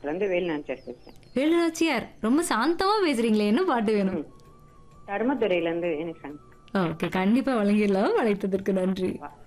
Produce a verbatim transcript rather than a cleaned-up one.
மாவட்டத்துல இருந்து வேலுநாச்சியார் பேசுறேன். வேலுநாச்சியார் ரொம்ப சாந்தமா பேசுறீங்களே, என்ன பாட்டு வேணும்? தருமதுரையில இருந்து எனக்கு ஓகே, கண்டிப்பா வழங்கிடலாம். அழைத்ததற்கு நன்றி. வா